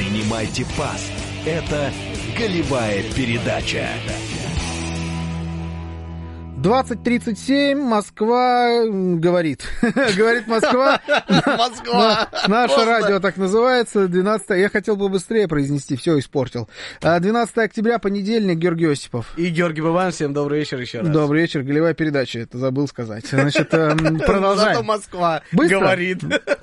Принимайте пас. Это «Голевая передача». 20:37, Москва говорит. Говорит Москва. Москва. Наше радио так называется. 12. Я хотел бы быстрее произнести, все испортил. 12 октября, понедельник, Георгий Осипов. И Георгий Бабан, всем добрый вечер еще раз. Добрый вечер, голевая передача, это забыл сказать. Значит, продолжаем. Зато Москва Быстро? говорит.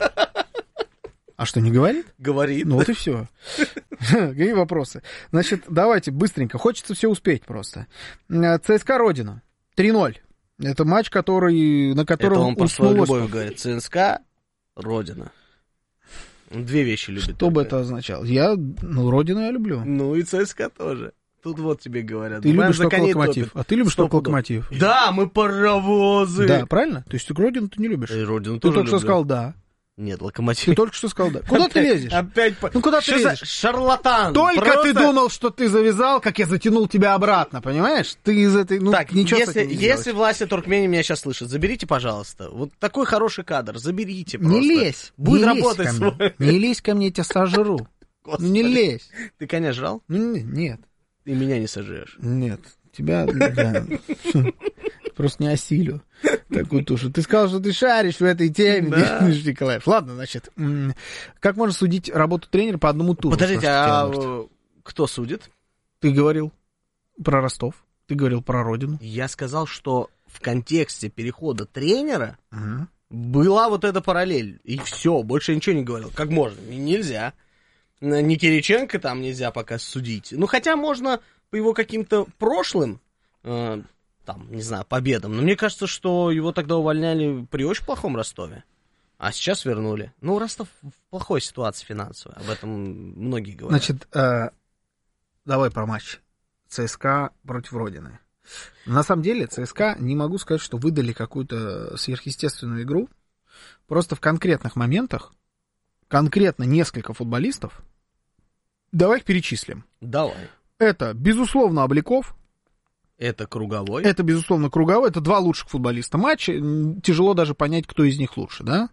А что, не говорит? Говорит. Ну вот и все. Какие вопросы? Значит, давайте быстренько. Хочется все успеть просто. ЦСКА Родина. 3-0. Это матч, на котором Это он про свою уснул любовь говорит. ЦСКА, Родина. Две вещи любит. Что бы это означало? Родину я люблю. Ну и ЦСКА тоже. Тут вот тебе говорят. Ты любишь только Локомотив. А ты любишь только Локомотив. Да, мы паровозы. Да, правильно? То есть Родину ты не любишь? И Родину Ты тоже только что люблю. сказал «да». Нет, Локомотив. Ты только что сказал «да». Куда ты лезешь? Опять. Ну куда ты Что за лезешь? шарлатан? Только Просто... ты думал, что ты завязал, как я затянул тебя обратно, понимаешь? Ты из этой... Так, ничего с этим не если сделаешь. власти Туркмении меня сейчас слышат, заберите, пожалуйста. Вот такой хороший кадр, заберите просто. Не лезь. Будет не лезь работать ко свой. мне. Не лезь ко мне, я тебя сожру. Господи. Не лезь. Ты коня жрал? Нет. И меня не сожрешь. Нет. Тебя, да. Просто не осилю такую тушу. Ты сказал, что ты шаришь в этой теме, Да. Николаев. Ладно, значит, как можно судить работу тренера по одному туру? Подождите, Спрашивает Тиалорд. кто судит? Ты говорил про Ростов, ты говорил про Родину. Я сказал, что в контексте перехода тренера Ага. была вот эта параллель. И все, больше ничего не говорил. Как можно? Нельзя. Ни Кириченко там нельзя пока судить. Ну, хотя можно по его каким-то прошлым, там, не знаю, победам. Но мне кажется, что его тогда увольняли при очень плохом Ростове. А сейчас вернули. Ну, Ростов в плохой ситуации финансовой. Об этом многие говорят. Значит, давай про матч ЦСКА против Родины. На самом деле, ЦСКА, не могу сказать, что выдали какую-то сверхъестественную игру. Просто в конкретных моментах, конкретно несколько футболистов, давай их перечислим. Давай. Это, безусловно, Обликов. Это Круговой. Это, безусловно, Круговой. Это два лучших футболиста матча. Тяжело даже понять, кто из них лучше, да?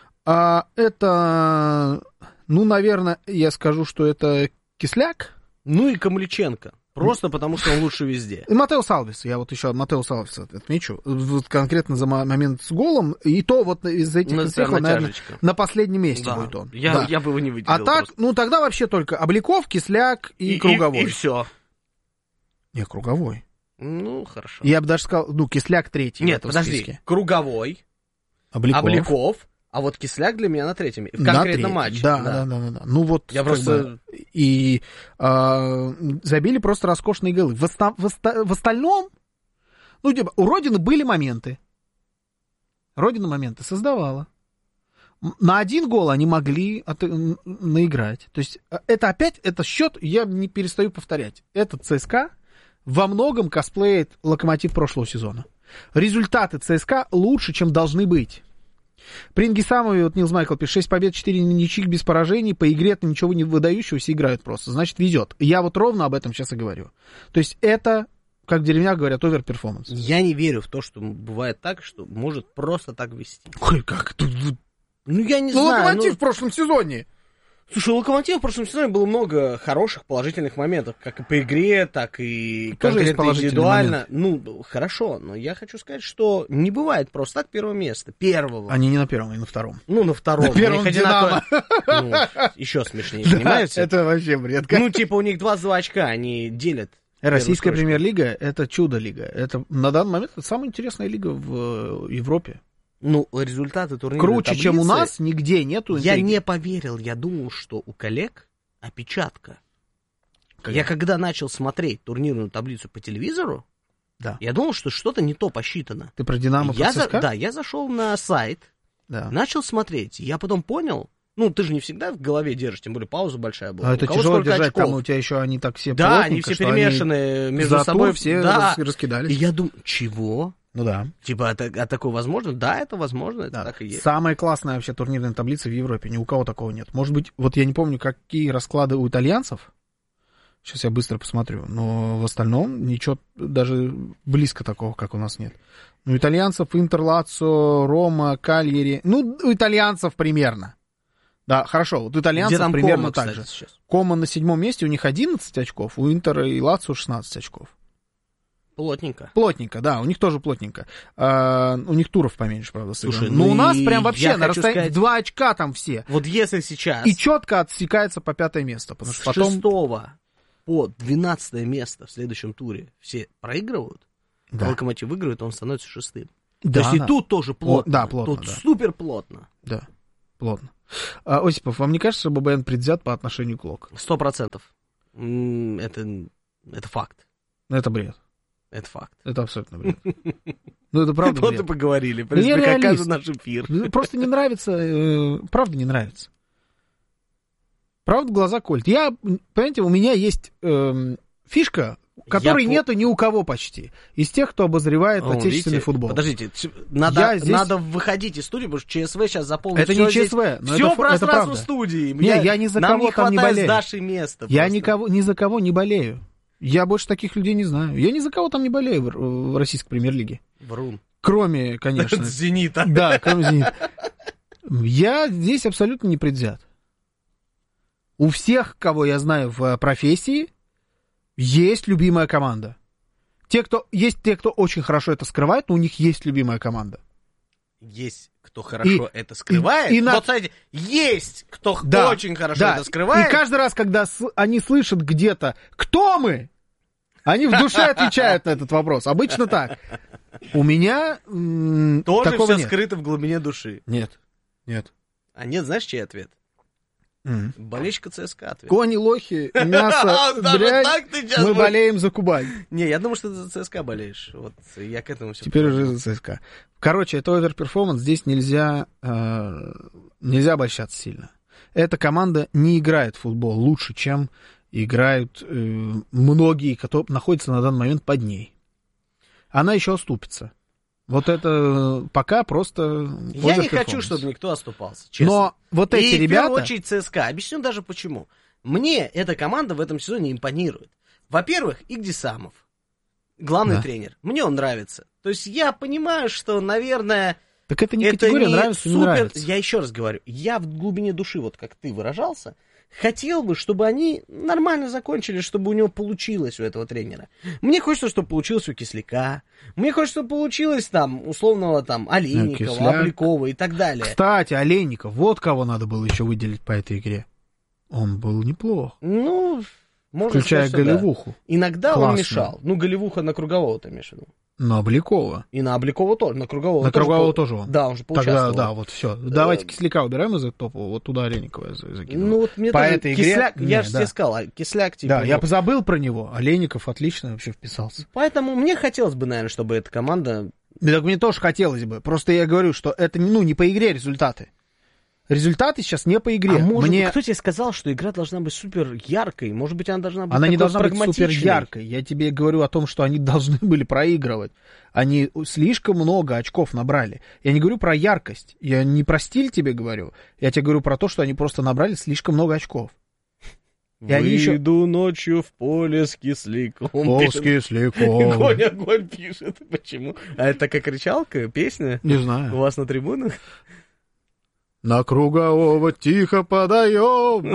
Это, наверное, я скажу, что это Кисляк. Ну и Камличенко. Просто потому, что он лучше везде. И Матео Салвис. Я вот еще Матео Салвиса отмечу. Вот конкретно за момент с голом. И то вот из этих всех, наверное, на последнем месте да. будет он. Я бы его не выделил. А так, просто. Тогда вообще только Обликов, Кисляк и Круговой. И все. Не, Круговой. Ну, хорошо. Я бы даже сказал, Кисляк третий. Нет, подожди. Списке. Круговой, Обликов, а вот Кисляк для меня на третьем. В конкретном матче. Да. Ну вот. Я просто... И забили просто роскошные голы. В остальном, у Родины были моменты. Родина моменты создавала. На один гол они могли наиграть. То есть это счет, я не перестаю повторять. Этот ЦСКА во многом косплеит Локомотив прошлого сезона. Результаты ЦСКА лучше, чем должны быть. При Ингисамове, вот Нилс Майкл пишет, 6 побед, 4 ничьих без поражений, по игре-то ничего не выдающегося играют просто, значит везет. Я вот ровно об этом сейчас и говорю. То есть это, как в деревнях говорят, оверперформанс. Я не верю в то, что бывает так, что может просто так вести. Ой, как тут... Ну, я не знаю. Локомотив в прошлом сезоне. Слушай, у Локомотива в прошлом сезоне было много хороших положительных моментов, как и по игре, так и конкретно индивидуально. Ну, хорошо, но я хочу сказать, что не бывает просто так первого места. Первого. Они не на первом, они на втором. Ну, на втором. На первом Динамо. Еще смешнее, понимаете? Это вообще бред. Ну, типа у них 22 очка, они делят. Российская премьер-лига — это чудо-лига. Это на данный момент это самая интересная лига в Европе. Ну, результаты турнира круче, чем у нас, нигде нету. Я не поверил, я думал, что у коллег опечатка. Я когда начал смотреть турнирную таблицу по телевизору, да. Я думал, что что-то не то посчитано. Ты про Динамо, про ЦСКА? Да, я зашел на сайт, начал смотреть, я потом понял, ты же не всегда в голове держишь, тем более пауза большая была. А это тяжело держать, там у тебя еще они так все да, они все перемешаны между собой. Все раскидались. И я думаю, чего? Ну да. Типа, такое возможно? Да, это возможно, это так и есть. Самая классная вообще турнирная таблица в Европе, ни у кого такого нет. Может быть, вот я не помню, какие расклады у итальянцев, сейчас я быстро посмотрю, но в остальном ничего даже близко такого, как у нас нет. У итальянцев Интер, Лацио, Рома, Кальери, у итальянцев примерно. Да, хорошо, вот у итальянцев Где там примерно Кома, так кстати, же. сейчас? Кома на 7-м месте, у них 11 очков, у Интера и Лацио 16 очков. Плотненько. Плотненько, да, у них тоже плотненько. У них туров поменьше, правда, сыграно. Слушай, Но ну у нас и прям вообще я на хочу расстоянии сказать- 2 очка там все. Вот если сейчас И четко отсекается по 5 место, потому с что потом... 6 по 12 место в следующем туре все проигрывают, Да. Локомотив выигрывает, он становится 6-м. Да, То есть и да. тут тоже плотно. да, плотно, Тут да. супер плотно. Да, плотно. Осипов, вам не кажется, что ББН предвзят по отношению к ЛОК? 100%. Это факт. Это бред. Это факт. Это абсолютно бред. Ну, это правда Вот и бред. поговорили. В Ну, я принципе, как реалист. каждый наш эфир. Просто не нравится, правда не нравится. Правда глаза колет. Понимаете, у меня есть фишка, которой нету ни у кого почти. Из тех, кто обозревает отечественный Видите? футбол. Подождите, Я здесь- надо выходить из студии, потому что ЧСВ сейчас заполнит Это всё не здесь, ЧСВ, но все это пространство правда. студии. Не, я ни за нам кого не там не хватает болею. с Дашей места. Я просто. ни за кого не болею. Я больше таких людей не знаю. Я ни за кого там не болею в российской премьер-лиге. Врун. Кроме, конечно... Зенита. Да, кроме «Зенита». Я здесь абсолютно не предвзят. У всех, кого я знаю в профессии, есть любимая команда. Есть те, кто очень хорошо это скрывает, но у них есть любимая команда. Есть кто хорошо это скрывает. и на- Вот, смотрите, есть кто Да, очень хорошо да. это скрывает. И каждый раз, когда они слышат где-то «Кто мы?», они в душе отвечают на этот вопрос. Обычно так. У меня Тоже такого все нет. скрыто в глубине души. Нет. А нет, знаешь, чей ответ? М. Болельщика ЦСКА ответ. Кони, лохи, мясо, Даже дрянь, так ты сейчас мы будешь? болеем за Кубань. Не, я думаю, что ты за ЦСКА болеешь. Вот я к этому все. Теперь уже за ЦСКА. Короче, это оверперформанс, здесь нельзя обольщаться сильно. Эта команда не играет в футбол лучше, чем играют многие, которые находятся на данный момент под ней. Она еще оступится. Вот это пока просто... Я не оверперформанс. хочу, чтобы никто оступался, честно. Но вот эти И в ребята... первую очередь ЦСКА. Объясню даже почему. Мне эта команда в этом сезоне импонирует. Во-первых, Игдисамов, главный Да. тренер. Мне он нравится. То есть я понимаю, что, наверное... Так это не категория нравится, не нравится. Я еще раз говорю, я в глубине души, вот как ты выражался, хотел бы, чтобы они нормально закончили, чтобы у него получилось, у этого тренера. Мне хочется, чтобы получилось у Кисляка. Мне хочется, чтобы получилось там, условного там, Олейникова, Кисляк. Обликова и так далее. Кстати, Олейников, вот кого надо было еще выделить по этой игре. Он был неплох. Ну, можно Включая сказать, что да. голевуху. Иногда Классно. он мешал. Ну, голевуха на Кругового ты имеешь в виду. На Обликова. И на Обликова тоже. На Кругового, На Кругового тоже он. Да, он же Тогда, поучаствовал. да, вот все. Давайте Кисляка убираем из топа, вот туда Олейникова закинем. Ну, вот мне По тоже этой игре... Кисляк, я Не, же да. тебе сказал, Кисляк типа... Да, ну, я позабыл про него. Олейников отлично вообще вписался. Поэтому мне хотелось бы, наверное, чтобы эта команда... Да, так мне тоже хотелось бы. Просто я говорю, что это не по игре результаты. Результаты сейчас не по игре. А может Мне... быть, кто тебе сказал, что игра должна быть супер яркой? Может быть, она должна быть Она не такой должна быть супер прагматичной? яркой. Я тебе говорю о том, что они должны были проигрывать. Они слишком много очков набрали. Я не говорю про яркость. Я не про стиль тебе говорю. Я тебе говорю про то, что они просто набрали слишком много очков. И они еще... Выйду ночью в поле с Кисляком. О, с Кисляком. Огонь, огонь пишет. Почему? А это такая кричалка, песня? Не У знаю. вас на трибунах? На Кругового тихо подаем.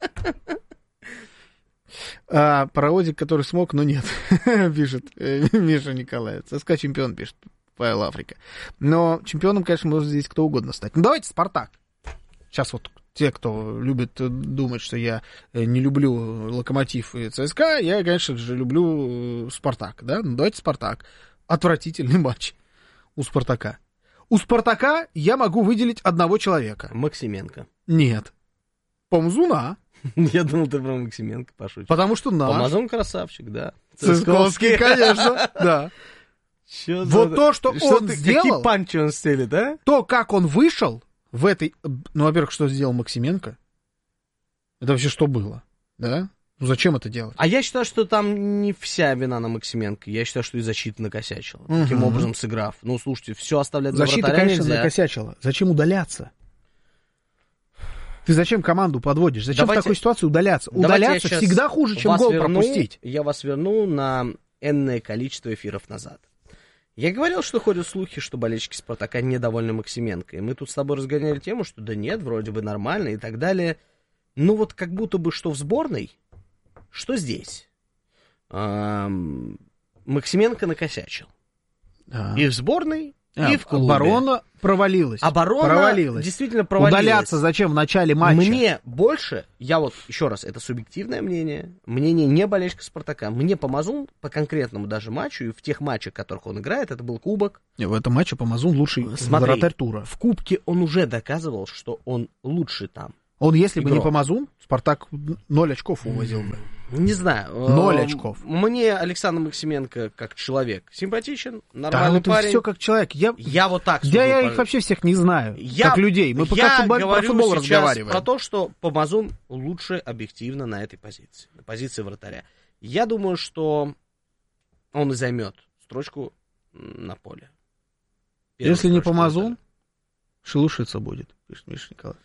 Паровозик, который смог, но нет, пишет Миша Николаев. ЦСКА чемпион, пишет Павел Африка. Но чемпионом, конечно, может здесь кто угодно стать. Ну, давайте Спартак. Сейчас вот те, кто любит думать, что я не люблю Локомотив и ЦСКА, я, конечно же, люблю Спартак, да? Ну, давайте Спартак. Отвратительный матч у Спартака. У Спартака я могу выделить одного человека. Максименко. Нет. Помзуна. Я думал, ты про Максименко пошутишь. Потому что наш. Помазон красавчик, да. Цисковский, конечно, да. Чё Вот за- то, что он сделал- Какие панчи он стелит, да? То, как он вышел в этой... Ну, во-первых, что сделал Максименко? Это вообще что было? Да? Ну, зачем это делать? А я считаю, что там не вся вина на Максименко. Я считаю, что и защита накосячила. Таким Мгм. образом сыграв. Ну, слушайте, все оставлять за Защита, вратаря конечно, нельзя. накосячила. Зачем удаляться? Ты зачем команду подводишь? Зачем Давайте- в такой ситуации удаляться? Давайте Удаляться я щас всегда хуже, чем вас гол верну- пропустить. Я вас верну на энное количество эфиров назад. Я говорил, что ходят слухи, что болельщики «Спартака» недовольны Максименко. И мы тут с тобой разгоняли тему, что да нет, вроде бы нормально и так далее. Ну вот как будто бы что в сборной, что здесь. Максименко накосячил. И в сборной, и в клубе. Оборона провалилась. Действительно провалилась. Удаляться зачем в начале матча? Мне больше, я вот, еще раз, это субъективное мнение не болельщика «Спартака». Мне Помазун по конкретному даже матчу, и в тех матчах, в которых он играет, это был кубок. В этом матче Помазун лучший вратарь тура. В кубке он уже доказывал, что он лучший там. Он, если бы не Помазун, «Спартак» 0 очков увозил бы. Не знаю. 0 очков. Мне Александр Максименко как человек симпатичен, да, нормальный парень. Все как человек. Я вот так сужу. Я их вообще всех не знаю, как людей. Мы пока про футбол разговариваем. Про то, что Помазун лучше объективно на этой позиции, на позиции вратаря. Я думаю, что он и займет строчку на поле. Если не Помазун, шелушиться будет, пишет Миша Николаев.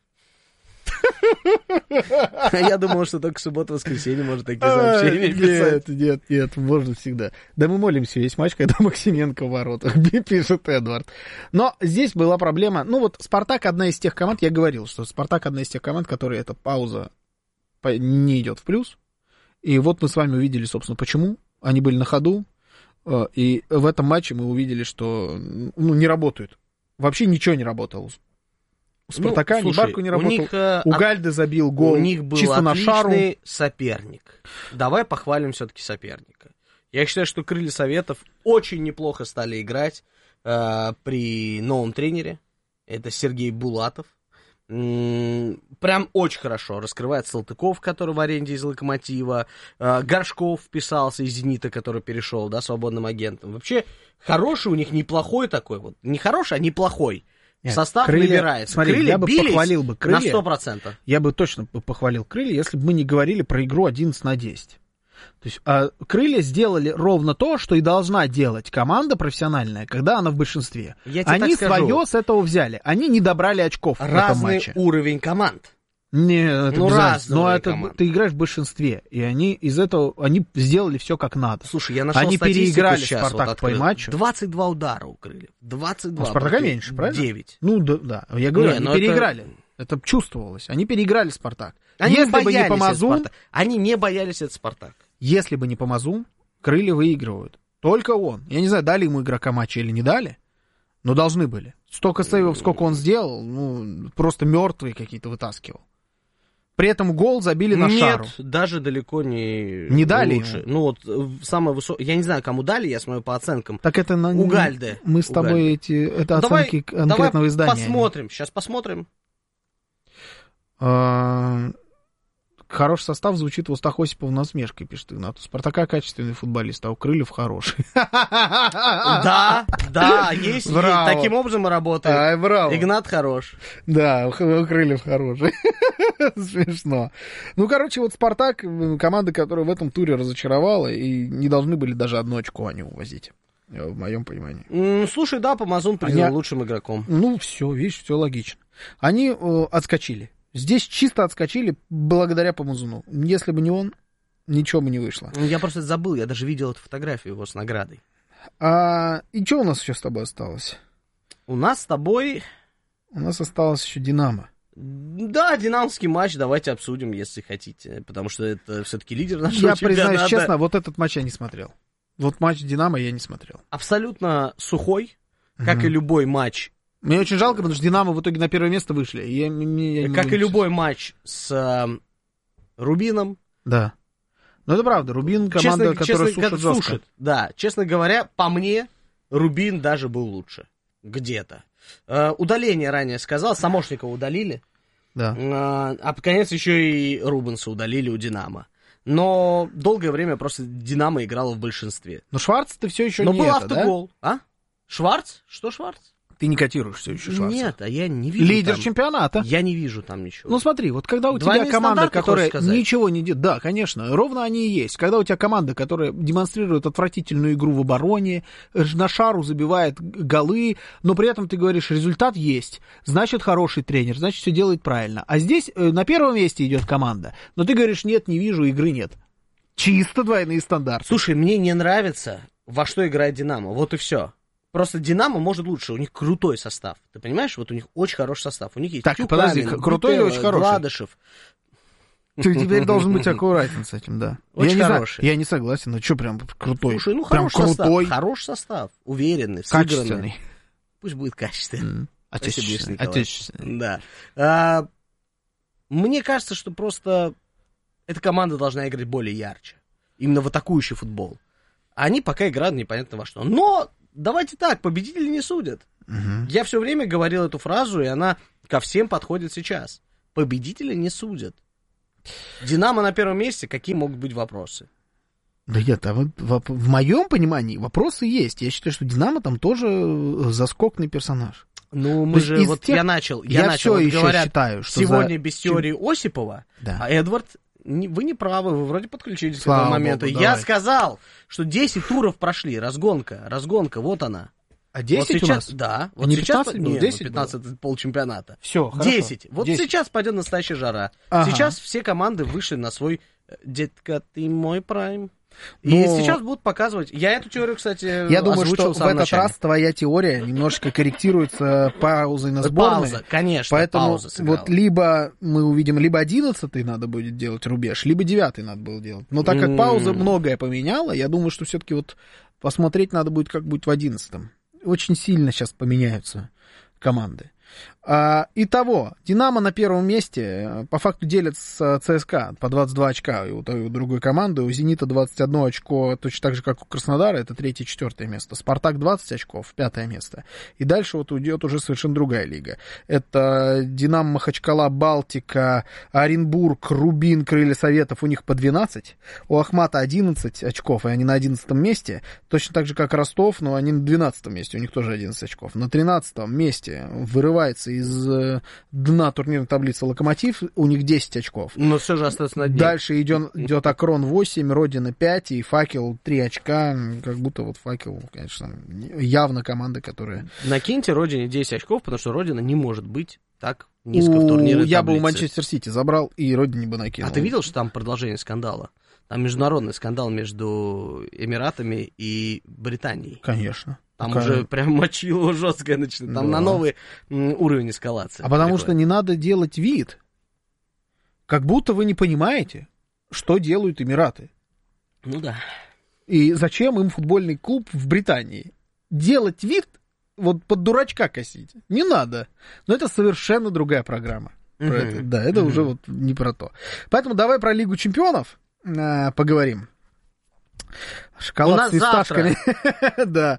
Я думал, что только суббота-воскресенье может такие сообщения писать. Нет, можно всегда. Да мы молимся весь матч, когда Максименко в воротах, пишет Эдвард. Но здесь была проблема. Ну вот «Спартак» одна из тех команд, я говорил, что «Спартак» одна из тех команд, которые эта пауза не идет в плюс. И вот мы с вами увидели, собственно, почему. Они были на ходу. И в этом матче мы увидели, что не работают. Вообще ничего не работало. У «Спартака» ни Барку не работал, у Гальды забил гол у них был чисто на шару. Отличный соперник. Давай похвалим все-таки соперника. Я считаю, что «Крылья Советов» очень неплохо стали играть при новом тренере. Это Сергей Булатов. Прям очень хорошо раскрывает Салтыков, который в аренде из «Локомотива». Горшков вписался из «Зенита», который перешел, да, свободным агентом. Вообще хороший у них, неплохой такой вот. Не хороший, а неплохой. Нет, состав крылья, набирается. Смотри, Крылья я бы похвалил бы «Крылья» на 100%. Я бы точно похвалил «Крылья», если бы мы не говорили про игру 11-10. То есть «Крылья» сделали ровно то, что и должна делать команда профессиональная, когда она в большинстве. Они свое с этого взяли. Они не добрали очков в этом матче. Разный уровень команд. Нет, но это ты играешь в большинстве, и они из этого они сделали все как надо. Слушай, я нашел они переиграли сейчас, «Спартак» вот по матчу. 22 удара у «Крыльев». 22. У «Спартака» меньше, правильно? 9. Ну да. Я говорю, они переиграли. Это чувствовалось. Они переиграли «Спартак». Если бы не Помазун, они не боялись этот «Спартак». Если бы не Помазун, «Крылья» выигрывают. Только он. Я не знаю, дали ему игрока матча или не дали, но должны были. Столько сейвов, сколько он сделал, просто мертвые какие-то вытаскивал. При этом гол забили на шару. Нет, даже далеко не дали лучше. ему. Самое высокое... Я не знаю, кому дали, я смотрю по оценкам. Так это у Гальды. Мы с тобой это оценки конкретного издания. Посмотрим, сейчас посмотрим. Хороший состав звучит в устах Осипова насмешкой, пишет Игнат. У «Спартака» качественный футболист, а у «Крыльев» хороший. Да, есть. Таким образом и работает. Игнат хорош. Да, у «Крыльев» хороший. Смешно. Вот «Спартак», команда, которая в этом туре разочаровала, и не должны были даже 1 очко они увозить, в моем понимании. Слушай, да, Помазун признан лучшим игроком. Все, видишь, все логично. Они отскочили. Здесь чисто отскочили благодаря Помазуну. Если бы не он, ничего бы не вышло. Я просто забыл, я даже видел эту фотографию его с наградой. И что у нас еще с тобой осталось? У нас с тобой... У нас осталось еще «Динамо». Да, динамовский матч давайте обсудим, если хотите, потому что это все-таки лидер нашего чемпионата. Я признаюсь честно, вот этот матч я не смотрел. Вот матч «Динамо» я не смотрел. Абсолютно сухой, как и любой матч. Мне очень жалко, потому что «Динамо» в итоге на первое место вышли. Как и любой матч с Рубином. Да. Но это правда, Рубин команда, которая сушит жестко. Да, честно говоря, по мне, Рубин даже был лучше. Где-то. Удаление ранее сказал, Самошникова удалили. Да. А под конец еще и Рубенса удалили у «Динамо». Но долгое время просто «Динамо» играла в большинстве. Но Шварц-то все еще не это, да? Но был автогол. А? Шварц? Что Шварц? Ты не котируешь все еще Шварца. Нет, а я не вижу. Лидер там, чемпионата. Я не вижу там ничего. Ну смотри, вот когда у тебя команда, которая ничего не делает, да, конечно, ровно они и есть. Когда у тебя команда, которая демонстрирует отвратительную игру в обороне, на шару забивает голы, но при этом ты говоришь, результат есть, значит хороший тренер, значит все делает правильно. А здесь на первом месте идет команда, но ты говоришь, нет, не вижу, игры нет. Чисто двойные стандарты. Слушай, мне не нравится во что играет Динамо. Вот и все. Просто Динамо может лучше, у них крутой состав. Ты понимаешь? Вот у них очень хороший состав. У них есть Так, подожди, крутой или очень хороший? Гладышев. Ты теперь должен быть аккуратен с этим, да. Очень хороший. Я не согласен, ну что прям крутой? Слушай, ну прям хороший крутой. состав. Хороший состав. Уверенный, Качественный. сыгранный. Пусть будет качественный. Отечественный. Отечественный. Да. Мне кажется, что просто эта команда должна играть более ярче. Именно в атакующий футбол. Они пока играют непонятно во что. Но давайте так, победители не судят. Я все время говорил эту фразу, и она ко всем подходит сейчас. Победители не судят. Динамо на первом месте, какие могут быть вопросы? Да нет, в моем понимании вопросы есть. Я считаю, что Динамо там тоже заскокный персонаж. Ну, мы же, вот тех... я начал, все вот еще говорят, считаю, что сегодня без теории Осипова, да. А Эдвард, вы не правы, вы вроде подключились Слава к этому моменту. Богу, я давай. сказал, что 10 туров прошли, разгонка, вот она. А 10 вот сейчас, у нас? Да. Вот не сейчас, 15 было? Нет, 10 15 это полчемпионата. Все, хорошо. 10. Вот 10. сейчас пойдет настоящая жара. Ага. Сейчас все команды вышли на свой «Детка, ты мой прайм». И Но... сейчас будут показывать. Я эту теорию, кстати, я думаю, озвучил что в этот раз твоя теория немножечко корректируется паузой на сборной. Пауза, конечно, поэтому пауза сыграла. вот либо мы увидим, либо 11-й надо будет делать рубеж, либо 9-й надо было делать. Но так как пауза многое поменяла, я думаю, что все-таки вот посмотреть надо будет, как будет в 11-м. Очень сильно сейчас поменяются команды. Итого, Динамо на первом месте, по факту делят с ЦСКА по 22 очка и у той, и у другой команды, у Зенита 21 очко, точно так же, как у Краснодара, это 3-4 место, Спартак 20 очков, 5 место, и дальше вот уйдет уже совершенно другая лига. Это Динамо, Махачкала, Балтика, Оренбург, Рубин, Крылья Советов, у них по 12, у Ахмата 11 очков, и они на 11 месте, точно так же, как Ростов, но они на 12 месте, у них тоже 11 очков, на 13 месте вырывается из дна турнирной таблицы Локомотив, у них 10 очков. Но все же остается на дне. Дальше идет Акрон 8, Родина 5 и Факел 3 очка. Как будто вот Факел, конечно, явно команда, которая... Накиньте Родине 10 очков, потому что Родина не может быть так низко в турнирной таблице. Я бы у Манчестер Сити забрал и Родине бы накинул. А ты видел, что там продолжение скандала? Там международный скандал между Эмиратами и Британией. Конечно. Там уже прям мочило жесткое начинает. Там на новый уровень эскалации. А потому что не надо делать вид, как будто вы не понимаете, что делают Эмираты. Ну да. И зачем им футбольный клуб в Британии? Делать вид, вот под дурачка косить, не надо. Но это совершенно другая программа. Да, это уже вот не про то. Поэтому давай про Лигу чемпионов поговорим. Шоколад с фисташками. Да.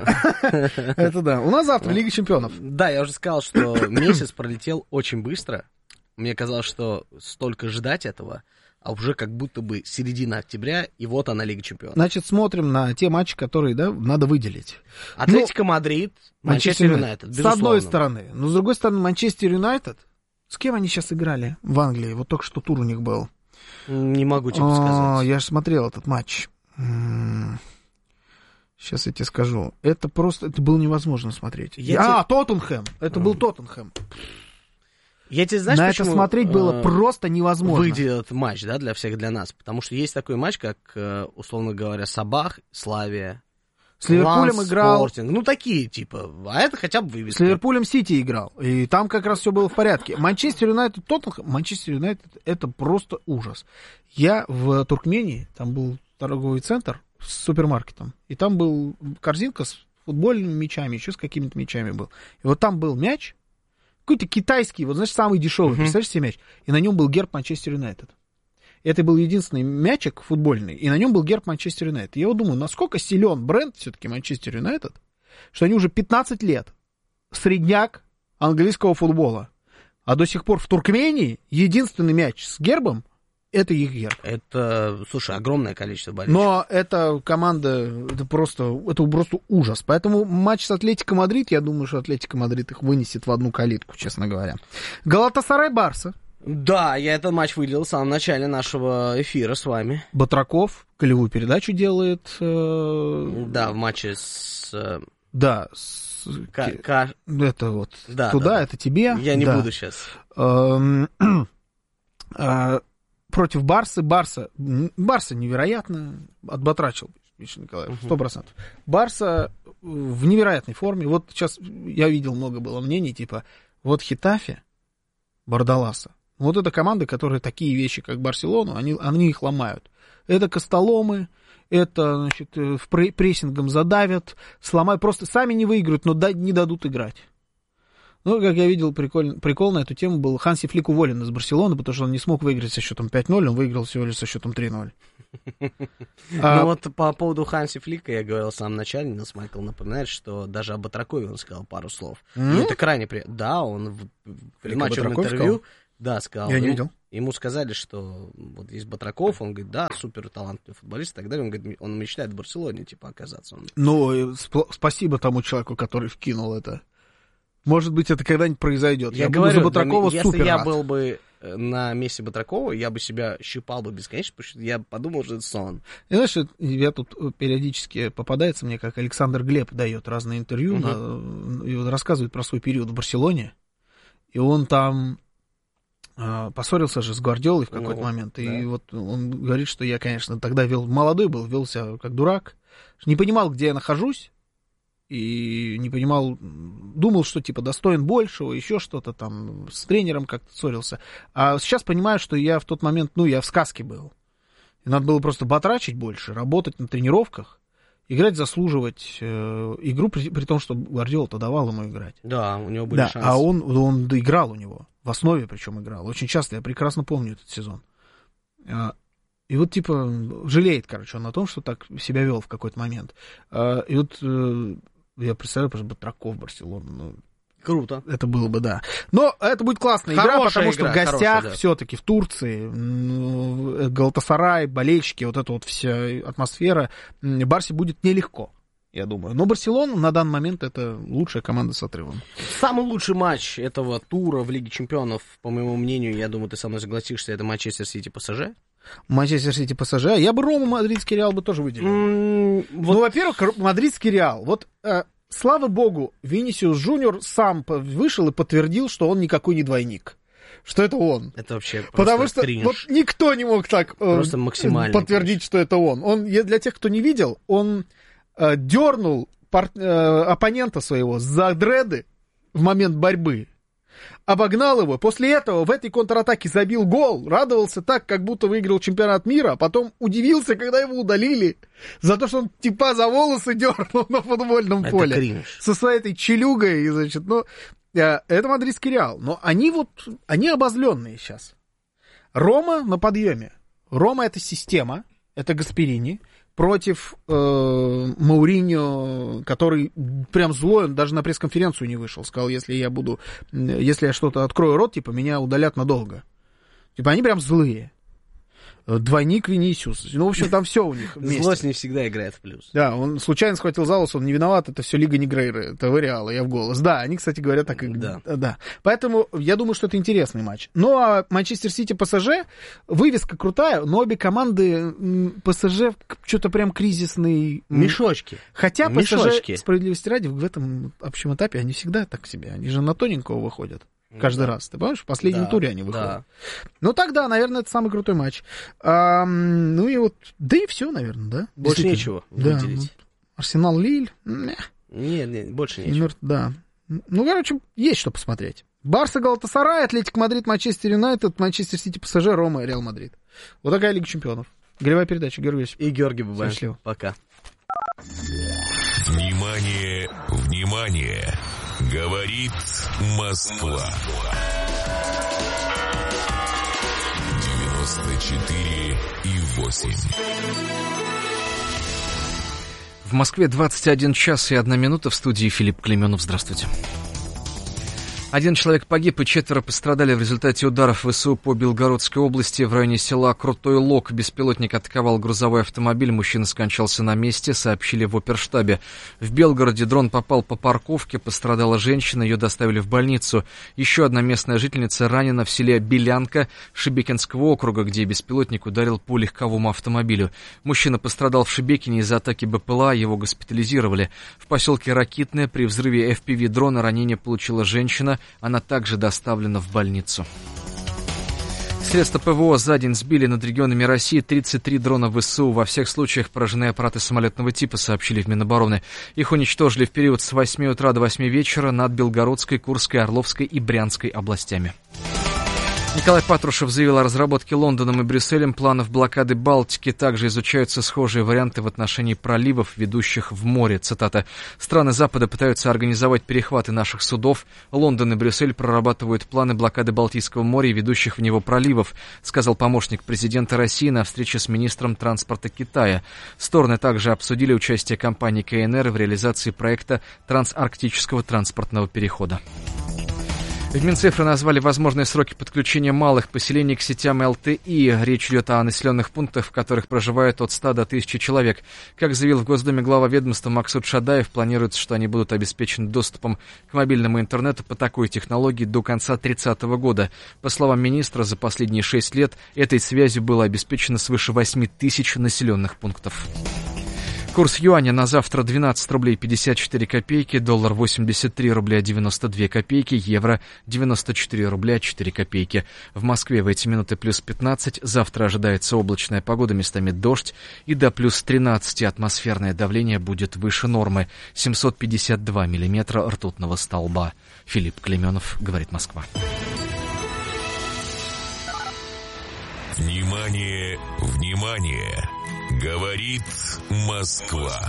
Это да. У нас завтра Лига чемпионов. Да, я уже сказал, что месяц пролетел очень быстро. Мне казалось, что столько ждать этого, а уже как будто бы середина октября, и вот она, Лига чемпионов. Значит, смотрим на те матчи, которые, да, надо выделить. Атлетико Мадрид, Манчестер Юнайтед, безусловно. С одной стороны. Но с другой стороны, Манчестер Юнайтед. С кем они сейчас играли в Англии? Вот только что тур у них был. Не могу тебе сказать. Я же смотрел этот матч. Сейчас я тебе скажу. Это было невозможно смотреть. Тоттенхэм. Это был Тоттенхэм. Я тебе, знаешь, на это смотреть было просто невозможно. Выделил этот матч, да, для всех, для нас. Потому что есть такой матч, как, условно говоря, Сабах, Славия. С Ливерпулем играл. Спортинг. Ну, такие, типа. А это хотя бы вывеска. С Ливерпулем Сити играл. И там как раз все было в порядке. Манчестер Юнайтед, Тоттенхэм. Манчестер Юнайтед — это просто ужас. Я в Туркмении, там был торговый центр с супермаркетом. И там был корзинка с футбольными мячами, еще с какими-то мячами был. И вот там был мяч, какой-то китайский, вот знаешь, самый дешевый, представляешь себе мяч? И на нем был герб Манчестер Юнайтед. Это был единственный мячик футбольный, и на нем был герб Манчестер Юнайтед. Я вот думаю, насколько силен бренд все-таки Манчестер Юнайтед, что они уже 15 лет средняк английского футбола, а до сих пор в Туркмении единственный мяч с гербом — это их герб. Это, слушай, огромное количество болельщиков. Но эта команда, это просто ужас. Поэтому матч с Атлетико Мадрид, я думаю, что Атлетико Мадрид их вынесет в одну калитку, честно говоря. Галатасарай Барса. Да, я этот матч выделил в самом начале нашего эфира с вами. Батраков голевую передачу делает. Да, в матче с... Да, это вот да, туда, да. Это тебе. Я не буду сейчас. Против Барсы. Барса невероятно отбатрачил. Миша Николаев, 100%. Барса в невероятной форме. Вот сейчас я видел, много было мнений, типа, вот Хетафе, Бардаласа, вот это команды, которые такие вещи, как Барселону, они их ломают. Это костоломы, это, значит, прессингом задавят, сломают, просто сами не выиграют, но не дадут играть. Ну, как я видел, прикол на эту тему был: Ханси Флик уволен из Барселоны, потому что он не смог выиграть со счетом 5-0, он выиграл всего лишь со счетом 3-0. Ну вот по поводу Ханси Флика я говорил в самом начале, Нилс Майкл напоминает, что даже об Батракове он сказал пару слов. И это крайне приятно. Да, он в матчевом интервью сказал. Я не видел. Ему сказали, что вот есть Батраков, он говорит, да, супер талантливый футболист и так далее. Он говорит, он мечтает в Барселоне, типа, оказаться. Ну, спасибо тому человеку, который вкинул это. Может быть, это когда-нибудь произойдет. Я говорю, за Батракова если я был бы на месте Батракова, я бы себя щипал бы бесконечно, потому что я подумал, что это сон. И знаешь, я тут периодически попадается мне, как Александр Глеб дает разные интервью, и рассказывает про свой период в Барселоне, и он там поссорился же с Гвардиолой в какой-то момент, и вот он говорит, что я, конечно, тогда молодой был, вел себя как дурак, не понимал, где я нахожусь, и не понимал, думал, что типа достоин большего, еще что-то там, с тренером как-то ссорился. А сейчас понимаю, что я в тот момент, я в сказке был. И надо было просто батрачить больше, работать на тренировках, играть, заслуживать игру, при том, что Гвардиола-то давал ему играть. Да, у него были шансы. А он доиграл у него, в основе причем играл. Очень часто, я прекрасно помню этот сезон. И вот, типа, жалеет, короче, он о том, что так себя вел в какой-то момент. И вот я представляю, просто Батраков, Барселону. Круто. Это было бы, да. Но это будет классная игра, потому что в гостях все-таки в Турции, Галатасарай, болельщики, вот эта вот вся атмосфера, Барсе будет нелегко, я думаю. Но Барселона на данный момент это лучшая команда с отрывом. Самый лучший матч этого тура в Лиге Чемпионов, по моему мнению, я думаю, ты со мной согласишься, это Манчестер Сити ПСЖ. Манчестер Сити ПСЖ. Я бы Рому, Мадридский Реал бы тоже выделил. Ну, во-первых, Мадридский Реал. Вот, слава богу, Винисиус Джуниор сам вышел и подтвердил, что он никакой не двойник. Что это он. Это вообще просто потому что кринж. Вот никто не мог так просто максимально подтвердить, что это он. Для тех, кто не видел, он дернул оппонента своего за дреды в момент борьбы. Обогнал его, после этого в этой контратаке забил гол, радовался так, как будто выиграл чемпионат мира, а потом удивился, когда его удалили за то, что он типа за волосы дернул на футбольном поле. Кринж. Со своей этой челюгой, значит, это мадридский Реал. Но они обозленные сейчас. Рома на подъеме. Рома — это система, это Гасперини. Против Мауриньо, который прям злой, он даже на пресс-конференцию не вышел. Сказал, если я что-то открою рот, типа, меня удалят надолго. Типа, они прям злые. Двойник Винисиус. Ну, в общем, там все у них вместе. Злость не всегда играет в плюс. Да, он случайно схватил за волос, он не виноват, это все Лига Негрейра, это Реала, я в голос. Да, они, кстати говоря, так и... Да. Поэтому я думаю, что это интересный матч. Ну, а Манчестер Сити ПСЖ, вывеска крутая, но обе команды ПСЖ что-то прям кризисный... Мешочки. Хотя ПСЖ, справедливости ради, в этом общем этапе они всегда так себе, они же на тоненького выходят. Каждый раз. Ты понимаешь, в последнем туре они выходят. Да. Ну, тогда, наверное, это самый крутой матч. Ну, и вот, да и все, наверное, да? Больше нечего выделить. Арсенал Лиль. Нет, больше нечего. Да. Ну, короче, есть что посмотреть. Барса, Галатасарай, Атлетик Мадрид, Манчестер Юнайтед, Манчестер Сити, ПСЖ, Рома, Реал Мадрид. Вот такая Лига Чемпионов. Голевая передача, Георгий Васильевич. И Георгий Бабаев. Счастливо. Пока. Внимание, внимание! Говорит Москва. 94,8. В Москве 21 час и 1 минута. В студии Филипп Клейменов. Здравствуйте. 1 человек погиб и 4 пострадали в результате ударов ВСУ по Белгородской области. В районе села Крутой Лог беспилотник атаковал грузовой автомобиль. Мужчина скончался на месте, сообщили в оперштабе. В Белгороде дрон попал по парковке. Пострадала женщина, ее доставили в больницу. Еще одна местная жительница ранена в селе Белянка Шебекинского округа, где беспилотник ударил по легковому автомобилю. Мужчина пострадал в Шебекине из-за атаки БПЛА, его госпитализировали. В поселке Ракитное при взрыве FPV-дрона ранение получила женщина. Она также доставлена в больницу. Средства ПВО за день сбили над регионами России 33 дрона ВСУ. Во всех случаях поражены аппараты самолетного типа, сообщили в Минобороны. Их уничтожили в период с 8 утра до 8 вечера над Белгородской, Курской, Орловской и Брянской областями. Николай Патрушев заявил о разработке Лондоном и Брюсселем планов блокады Балтики. Также изучаются схожие варианты в отношении проливов, ведущих в море. Цитата. «Страны Запада пытаются организовать перехваты наших судов. Лондон и Брюссель прорабатывают планы блокады Балтийского моря и ведущих в него проливов», сказал помощник президента России на встрече с министром транспорта Китая. Стороны также обсудили участие компании КНР в реализации проекта трансарктического транспортного перехода. В Минцифры назвали возможные сроки подключения малых поселений к сетям ЛТИ. Речь идет о населенных пунктах, в которых проживает от 100 до 1000 человек. Как заявил в Госдуме глава ведомства Максут Шадаев, планируется, что они будут обеспечены доступом к мобильному интернету по такой технологии до конца 2030 года. По словам министра, за последние 6 лет этой связью было обеспечено свыше 8000 населенных пунктов. Курс юаня на завтра 12 рублей 54 копейки, доллар 83 рубля 92 копейки, евро 94 рубля 4 копейки. В Москве в эти минуты плюс 15, завтра ожидается облачная погода, местами дождь, и до плюс 13 атмосферное давление будет выше нормы, 752 миллиметра ртутного столба. Филипп Клименов, говорит Москва. Внимание, внимание! Говорит Москва.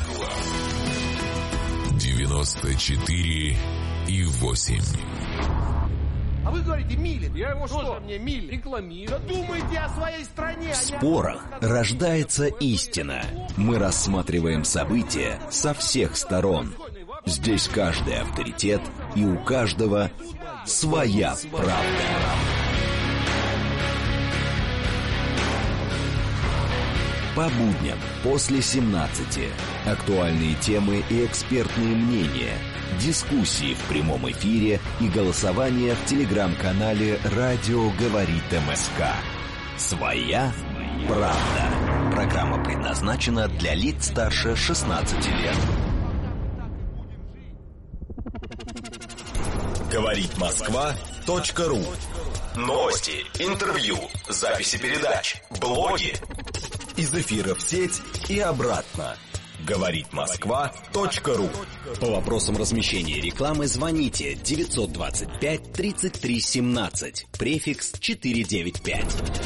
94,8. А вы говорите, Милин. Я его что? Мне Милин рекламирую. Да думайте о своей стране. В спорах рождается истина. Мы рассматриваем события со всех сторон. Здесь каждый авторитет, и у каждого своя правда. По будням после 17. Актуальные темы и экспертные мнения. Дискуссии в прямом эфире и голосование в телеграм-канале «Радио говорит МСК». Своя правда. Программа предназначена для лиц старше 16 лет. Говорит Москва.ру. Новости, интервью, записи передач, блоги. Из эфира в сеть и обратно. Говорит Москва.ру. По вопросам размещения рекламы звоните 925 33 17, префикс 495.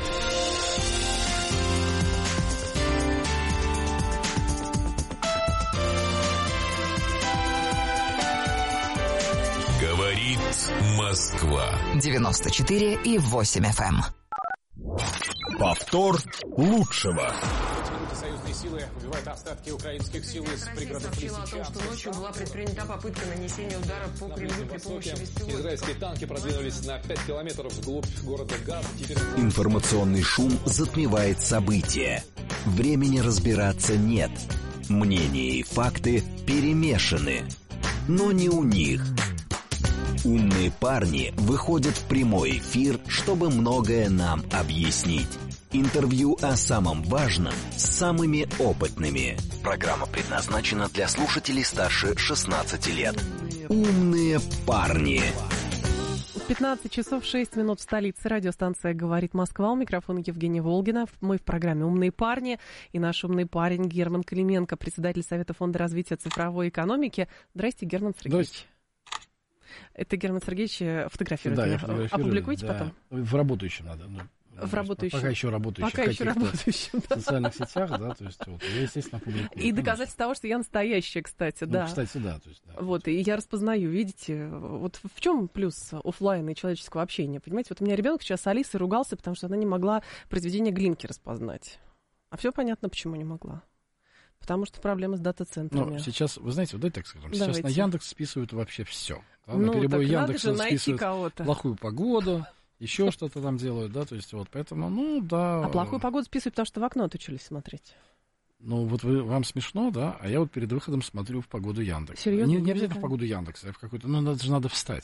Говорит Москва. 94,8 FM. Повтор лучшего. Союзные силы убивают остатки украинских сил из пригородов Лисичанска. Сообщила о том, что ночью была предпринята попытка нанесения удара по Кремлю при помощи беспилотников. Израильские танки продвинулись на 5 километров вглубь города Газ. Информационный шум затмевает события. Времени разбираться нет. Мнения и факты перемешаны. Но не у них. Умные парни выходят в прямой эфир, чтобы многое нам объяснить. Интервью о самом важном с самыми опытными. Программа предназначена для слушателей старше 16 лет. Умные парни. 15 часов 6 минут в столице. Радиостанция «Говорит Москва». У микрофона Евгения Волгина. Мы в программе «Умные парни». И наш умный парень Герман Клименко, председатель Совета фонда развития цифровой экономики. Здрасте, Герман Сергеевич. Это Герман Сергеевич фотографирует. Да, я фотографирую. Опубликуете потом? В работающем надо. В работающем. Пока еще работающем. Пока еще работающем, да. В социальных сетях, да, то есть вот, я, естественно, публикую. И доказательство того, что я настоящая, кстати, да. Кстати, да. То есть, да. Вот, и я распознаю, видите, вот в чем плюс офлайна и человеческого общения, понимаете? Вот у меня ребенок сейчас с Алисой ругался, потому что она не могла произведение Глинки распознать. А все понятно, почему не могла. Потому что проблема с дата-центрами. Ну, сейчас, вы знаете, вот давайте так скажем, сейчас на Яндекс списывают вообще все. Да? Ну, на перебой так Яндекса списывают кого-то. Плохую погоду, еще что-то там делают, да, то есть вот, поэтому, ну, да. А плохую погоду списывают, потому что в окно отучились смотреть. Ну, вот вам смешно, да, а я вот перед выходом смотрю в погоду Яндекса. Серьезно? Не обязательно в погоду Яндекса, а в какой-то, ну, надо встать.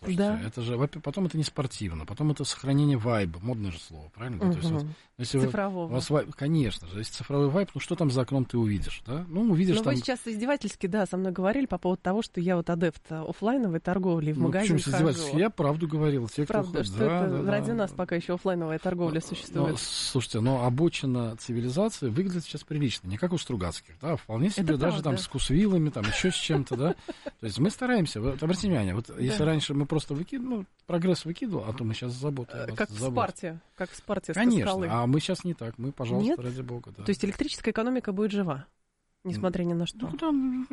Слушайте, Да. это же, потом это не спортивно, потом это сохранение вайба, модное же слово, правильно? То есть, вот, если цифрового. у вас вайб, конечно же, если цифровой вайб, ну что там за окном ты увидишь, да? Ну, увидишь Но там... вы сейчас издевательски, да, со мной говорили по поводу того, что я вот адепт оффлайновой торговли, в магазин почему издевательски? Я правду говорил. Те, правда, кто... что это ради нас пока еще оффлайновая торговля существует. Слушайте, но обочина цивилизации выглядит сейчас прилично, не как у Стругацких, да, вполне себе Это даже правда. там с кусвилами, там еще с чем-то, да. То есть мы стараемся, вот обратите внимание, вот если раньше мы просто выкидывали, прогресс выкидывал, а то мы сейчас заботы. Как в Спарте с скалы. Конечно, а мы сейчас не так, мы, пожалуйста, Нет? ради бога. Да. То есть электрическая экономика будет жива, несмотря ни на что. Ну, там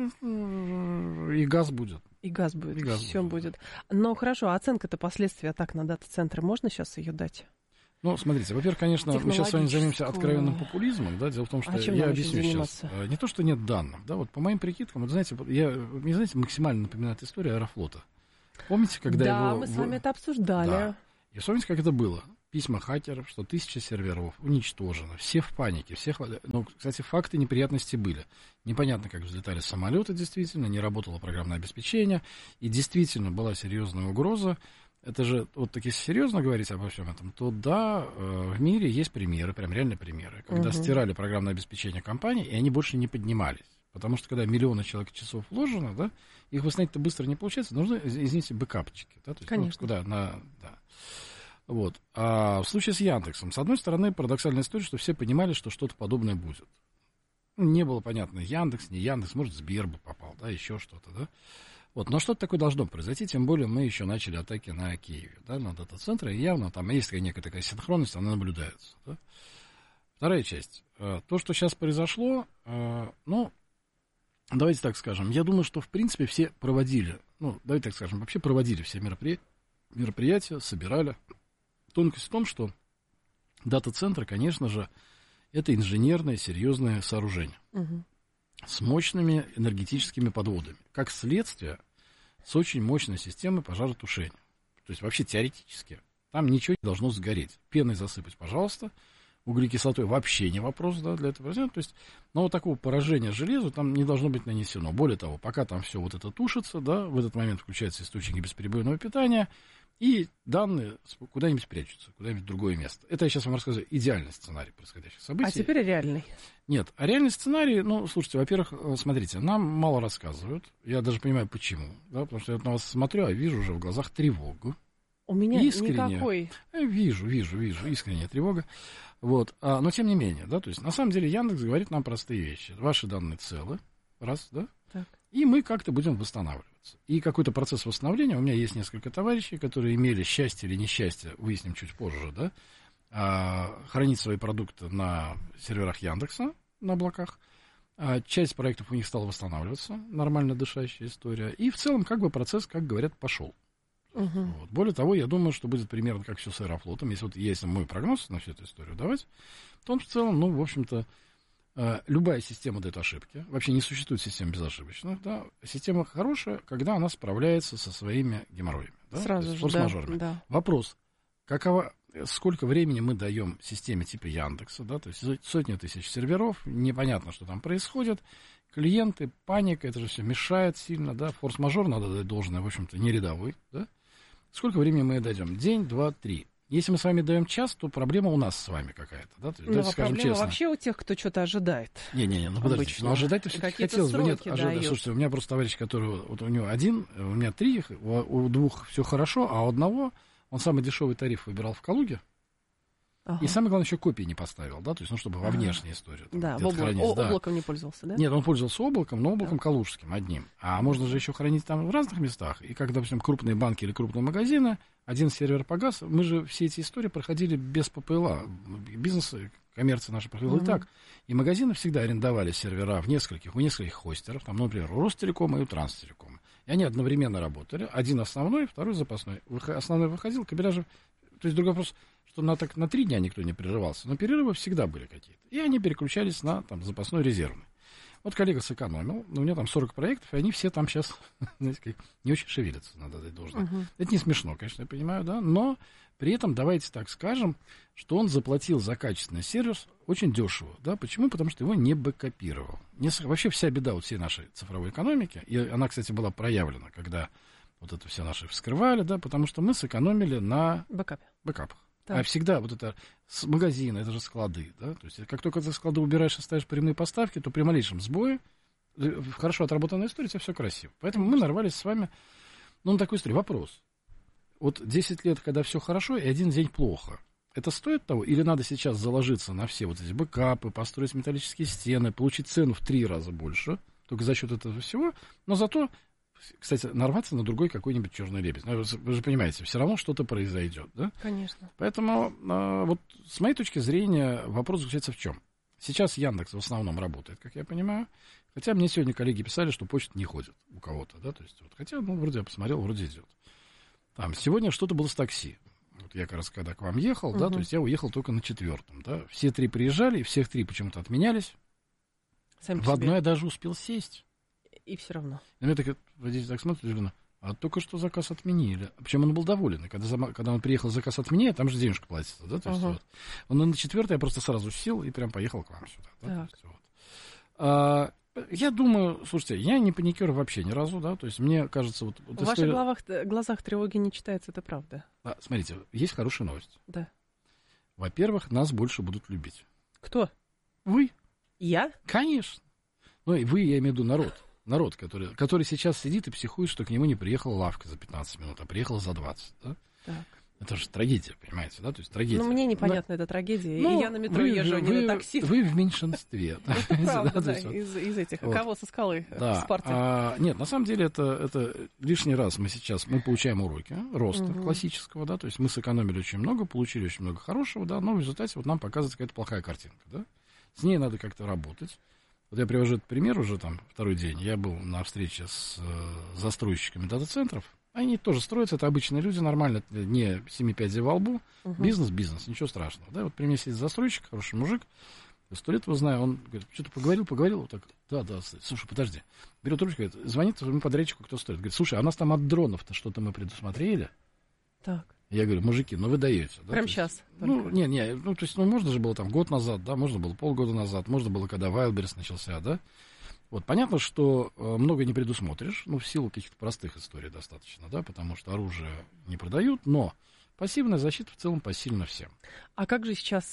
и газ будет. И газ будет, И газ все будет. будет. Но хорошо, а оценка-то последствий атак на дата-центры, можно сейчас ее дать? Ну, смотрите, во-первых, конечно, мы сейчас с вами займемся откровенным популизмом, да, дело в том, что чем я нам объясню еще сейчас. Не то, что нет данных, да, вот по моим прикидкам, вот знаете, мне, знаете, максимально напоминает история Аэрофлота. Помните, когда да, его... мы с вами это обсуждали. Да. И вспомните, как это было. Письма хакеров, что 1000 серверов уничтожено, все в панике, ну, кстати, факты неприятности были. Непонятно, как взлетали самолеты, действительно, не работало программное обеспечение, и действительно была серьезная угроза. Это же, вот так если серьезно говорить обо всем этом, то да, в мире есть примеры, прям реальные примеры, когда стирали программное обеспечение компаний, и они больше не поднимались. Потому что когда миллионы человек часов вложено, да, их восстановить-то быстро не получается, нужны, извините, бэкапчики. Да, то есть, конечно. Да. Вот. А в случае с Яндексом, с одной стороны, парадоксальная история, что все понимали, что что-то подобное будет. Не было понятно, Яндекс, не Яндекс, может, Сбер бы попал, да, еще что-то, да. Вот, но что-то такое должно произойти, тем более мы еще начали атаки на Киеве, да, на дата-центры, и явно там есть некая такая синхронность, она наблюдается, да. Вторая часть. То, что сейчас произошло, ну, давайте так скажем, я думаю, что, в принципе, все проводили, ну, давайте так скажем, вообще проводили все мероприятия, собирали. Тонкость в том, что дата-центры, конечно же, это инженерное, серьезное сооружение с мощными энергетическими подводами. Как следствие, с очень мощной системой пожаротушения. То есть, вообще теоретически, там ничего не должно сгореть. Пеной засыпать, пожалуйста. Углекислотой вообще не вопрос, да, для этого. То есть, но вот такого поражения железу там не должно быть нанесено. Более того, пока там все вот это тушится, да, в этот момент включаются источники бесперебойного питания, и данные куда-нибудь прячутся, куда-нибудь в другое место. Это я сейчас вам рассказываю идеальный сценарий происходящих событий. А теперь реальный. Нет, а реальный сценарий, ну, слушайте, во-первых, смотрите, нам мало рассказывают. Я даже понимаю, почему. Да, потому что я на вас смотрю, а вижу уже в глазах тревогу. У меня искренне, никакой. Вижу, искренняя тревога. Вот, но тем не менее, да, то есть, на самом деле, Яндекс говорит нам простые вещи. Ваши данные целы, раз, да, так. И мы как-то будем восстанавливаться. И какой-то процесс восстановления, у меня есть несколько товарищей, которые имели счастье или несчастье, выясним чуть позже, да, хранить свои продукты на серверах Яндекса, на облаках. Часть проектов у них стала восстанавливаться, нормально дышащая история. И в целом, как бы процесс, как говорят, пошел. Вот. Более того, я думаю, что будет примерно как все с Аэрофлотом. Если мой прогноз на всю эту историю давать, то он в целом, ну, в общем-то, любая система дает ошибки. Вообще не существует систем безошибочных. Да? Система хорошая, когда она справляется со своими геморроями. Да? Сразу же, форс-мажорами. Да. Вопрос, сколько времени мы даем системе типа Яндекса, да? То есть сотни тысяч серверов, непонятно, что там происходит. Клиенты, паника, это же все мешает сильно, да? Форс-мажор надо дать должное, в общем-то, не рядовой, да? Сколько времени мы дадим? День, два, три. Если мы с вами даем час, то проблема у нас с вами какая-то, да? Давайте скажем честно. Вообще у тех, кто что-то ожидает. Не, ну подождите, но ожидать-то все-таки хотелось бы. Нет, слушайте, у меня просто товарищ, который, вот у него один, у меня три, у двух все хорошо, а у одного он самый дешевый тариф выбирал в Калуге. И самое главное, еще копии не поставил, да, то есть, ну, чтобы во внешней истории. Там, да, облаком не пользовался, да? Нет, он пользовался облаком, но облаком калужским одним. А можно же еще хранить там в разных местах. И как, допустим, крупные банки или крупные магазины, один сервер погас. Мы же все эти истории проходили без ППЛА. Бизнес, коммерция наша проходила и так. И магазины всегда арендовали сервера у нескольких хостеров, там, например, у Ростелекома и у Транстелекома. И они одновременно работали. Один основной, второй запасной. Основной выходил, кабеляжи. То есть, другой вопрос, что на 3 дня никто не прерывался, но перерывы всегда были какие-то. И они переключались на там, запасной резервный. Вот коллега сэкономил, у него там 40 проектов, и они все там сейчас, знаете, не очень шевелятся, надо дать должное. Это не смешно, конечно, я понимаю, да, но при этом давайте так скажем, что он заплатил за качественный сервис очень дешево, да, почему? Потому что его не бэкапировал. Вообще вся беда вот всей нашей цифровой экономики, и она, кстати, была проявлена, когда вот это все наши вскрывали, да, потому что мы сэкономили на бэкапах. А всегда вот это с магазина, это же склады, да, то есть как только ты склады убираешь и ставишь прямые поставки, то при малейшем сбое, хорошо отработанная история, это все красиво. Поэтому мы нарвались с вами, на такую историю. Вопрос. Вот 10 лет, когда все хорошо, и один день плохо. Это стоит того? Или надо сейчас заложиться на все вот эти бэкапы, построить металлические стены, получить цену в 3 раза больше, только за счет этого всего, но зато, кстати, нарваться на другой какой-нибудь черный лебедь. Вы же понимаете, все равно что-то произойдет, да? Конечно. Поэтому вот с моей точки зрения вопрос заключается в чем? Сейчас Яндекс в основном работает, как я понимаю. Хотя мне сегодня коллеги писали, что почта не ходит у кого-то, да, то есть, вот, хотя, вроде я посмотрел, вроде идет. Там, сегодня что-то было с такси. Вот я как раз когда к вам ехал, да, то есть я уехал только на 4-м, да. Все 3 приезжали, и всех 3 почему-то отменялись. В одно я даже успел сесть. И все равно. На меня водитель так смотрит, удивленно. А только что заказ отменили. Причем он был доволен. И когда он приехал, заказ отменили, там же денежка платится, да, то есть вот. Он на 4-й я просто сразу сел и прям поехал к вам сюда. Да, то есть, вот. Я думаю, слушайте, я не паникер вообще ни разу, да, то есть мне кажется... Вот в ваших глазах тревоги не читается, это правда. Смотрите, есть хорошая новость. Да. Во-первых, нас больше будут любить. Кто? Вы. Я? Конечно. И вы, я имею в виду народ. Народ, который сейчас сидит и психует, что к нему не приехала лавка за 15 минут, а приехала за 20, да? Так. Это же трагедия, понимаете, да? То есть трагедия. Мне непонятна эта трагедия, и я на метро езжу, а не на такси. Вы в меньшинстве. Правда, да, из этих. Кого со скалы в Спарте? Нет, на самом деле это лишний раз мы получаем уроки роста классического, да, то есть мы сэкономили очень много, получили очень много хорошего, да, но в результате вот нам показывается какая-то плохая картинка, да? С ней надо как-то работать. Вот я привожу этот пример уже там 2-й день. Я был на встрече с застройщиками дата-центров. Они тоже строятся, это обычные люди, нормально, не 7 пядей во лбу. Бизнес, ничего страшного. Да? Вот при мне сидит застройщик, хороший мужик, 100 лет его знаю, он говорит, что-то поговорил, вот так, да, слушай, подожди. Берет ручку, говорит, звонит своему подрядчику, кто стоит. Говорит, слушай, а у нас там от дронов-то что-то мы предусмотрели. Так. Я говорю, мужики, вы даете. Да? Прямо сейчас. То есть, можно же было там год назад, да, можно было полгода назад, можно было, когда Wildberries начался, да. Вот, понятно, что много не предусмотришь, в силу каких-то простых историй достаточно, да, потому что оружие не продают, но пассивная защита в целом посильна всем. А как же сейчас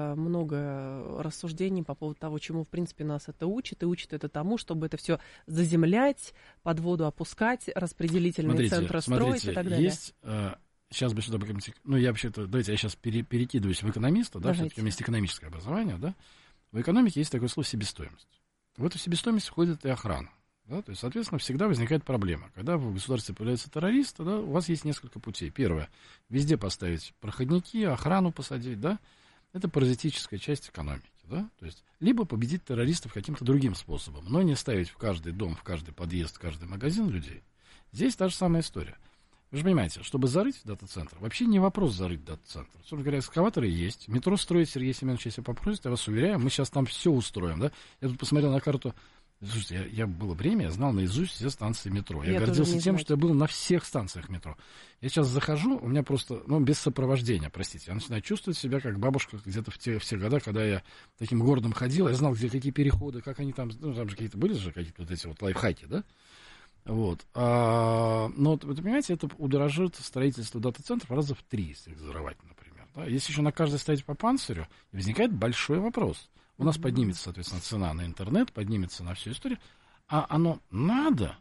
много рассуждений по поводу того, чему, в принципе, нас это учит, и учит это тому, чтобы это все заземлять, под воду опускать, распределительные центры строить и так далее? Есть... Сейчас бы сюда... я вообще-то... Давайте я сейчас перекидываюсь в экономиста, да, все-таки у меня есть экономическое образование, да. В экономике есть такое слово себестоимость. В эту себестоимость входит и охрана. Да? То есть, соответственно, всегда возникает проблема. Когда в государстве появляются террористы, да, у вас есть несколько путей. Первое. Везде поставить проходники, охрану посадить, да. Это паразитическая часть экономики, да. То есть, либо победить террористов каким-то другим способом, но не ставить в каждый дом, в каждый подъезд, в каждый магазин людей. Здесь та же самая история. Вы же понимаете, чтобы зарыть дата-центр, вообще не вопрос зарыть дата-центр. Собственно говоря, экскаваторы есть. Метро строит Сергей Семенович, если попросит, я вас уверяю, мы сейчас там все устроим, да. Я тут посмотрел на карту. Слушайте, я было время, я знал наизусть все станции метро. Я гордился тем, что я был на всех станциях метро. Я сейчас захожу, у меня просто, без сопровождения, простите, я начинаю чувствовать себя как бабушка где-то в те годы, когда я таким городом ходил, я знал, где какие переходы, как они там, там же какие-то были же какие-то вот эти вот лайфхаки, да. Вот. Но, вы понимаете, это удорожит строительство дата-центров раза в 3, если их взорвать, например. Да? Если еще на каждой ставить по панцирю, возникает большой вопрос. У нас поднимется, соответственно, цена на интернет, поднимется на всю историю. А оно надо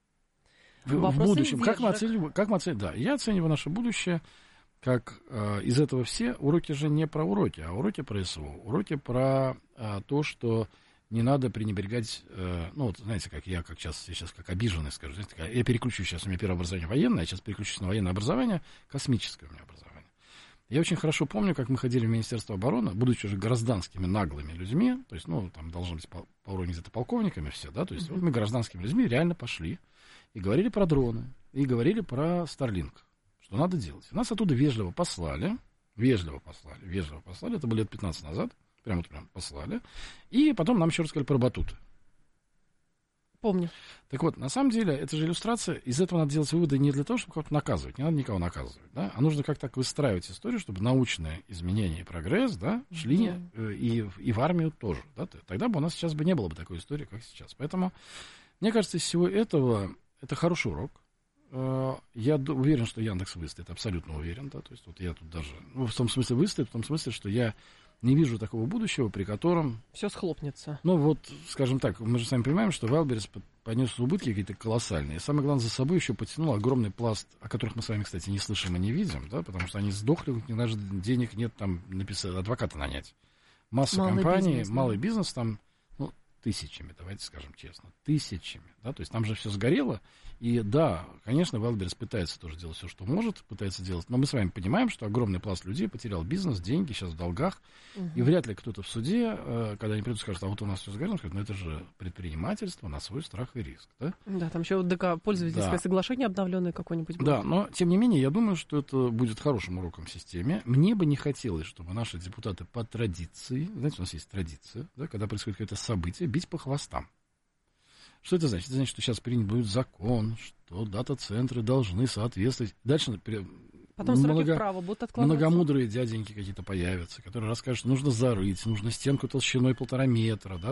в будущем? Как мы оцениваем? Да, я оцениваю наше будущее, как из этого все уроки же не про уроки, а уроки про СВО. Уроки про то, что... Не надо пренебрегать, знаете, как я сейчас как обиженный скажу, знаете, я переключусь сейчас, у меня первое образование военное, я сейчас переключусь на военное образование, космическое у меня образование. Я очень хорошо помню, как мы ходили в Министерство обороны, будучи уже гражданскими наглыми людьми, то есть, там должны быть по уровню где-то полковниками все, да, то есть вот мы гражданскими людьми реально пошли и говорили про дроны, и говорили про Starlink, что надо делать. И нас оттуда вежливо послали, это было лет 15 назад, Прямо послали. И потом нам еще рассказали про батуты. Помню. Так вот, на самом деле, это же иллюстрация. Из этого надо делать выводы не для того, чтобы кого-то наказывать. Не надо никого наказывать. Да? А нужно как-то так выстраивать историю, чтобы научные изменения и прогресс, да, шли и в армию тоже. Да? Тогда бы у нас сейчас не было бы такой истории, как сейчас. Поэтому, мне кажется, из всего этого это хороший урок. Я уверен, что Яндекс выстоит, абсолютно уверен, да, то есть вот я тут даже, ну, в том смысле выстоит, в том смысле, что я не вижу такого будущего, при котором... Все схлопнется. Ну вот, скажем так, мы же сами понимаем, что Wildberries понес убытки какие-то колоссальные. И самое главное, за собой еще потянул огромный пласт, о которых мы с вами, кстати, не слышим и не видим, да, потому что они сдохли, у них даже денег нет там написать, адвоката нанять. Масса компаний, бизнес, малый бизнес там, ну, тысячами, давайте скажем честно, тысячами, да, то есть там же все сгорело, и да, конечно, Wildberries пытается тоже делать все, что может, пытается делать, но мы с вами понимаем, что огромный пласт людей потерял бизнес, деньги, сейчас в долгах, и вряд ли кто-то в суде, когда они придут, скажет, а вот у нас все сгорело, скажет, ну это же предпринимательство на свой страх и риск, да? Да, там еще ДК пользовательское соглашение обновленное какое-нибудь будет. Да, но, тем не менее, я думаю, что это будет хорошим уроком в системе. Мне бы не хотелось, чтобы наши депутаты по традиции, знаете, у нас есть традиция, да, когда происходит какое-то событие, бить по хвостам. Что это значит? Это значит, что сейчас принят будет закон, что дата-центры должны соответствовать. Дальше потом сроки вправо будут откладываться. Многомудрые дяденьки какие-то появятся, которые расскажут, что нужно зарыть, нужно стенку толщиной 1,5 метра, да,